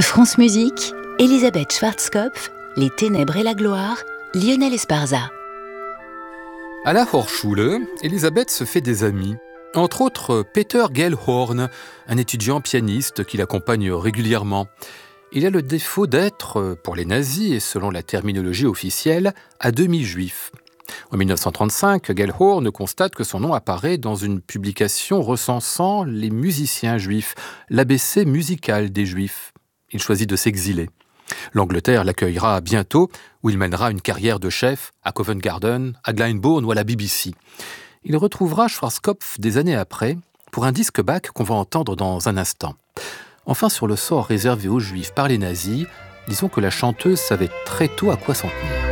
France Musique, Elisabeth Schwarzkopf, Les Ténèbres et la Gloire, Lionel Esparza. À la Hochschule, Elisabeth se fait des amis. Entre autres, Peter Gellhorn, un étudiant pianiste qui l'accompagne régulièrement. Il a le défaut d'être, pour les nazis et selon la terminologie officielle, à demi juif. En 1935, Gellhorn constate que son nom apparaît dans une publication recensant les musiciens juifs, l'ABC musical des juifs. Il choisit de s'exiler. L'Angleterre l'accueillera bientôt, où il mènera une carrière de chef à Covent Garden, à Glyndebourne ou à la BBC. Il retrouvera Schwarzkopf des années après pour un disque Bach qu'on va entendre dans un instant. Enfin, sur le sort réservé aux Juifs par les nazis, disons que la chanteuse savait très tôt à quoi s'en tenir.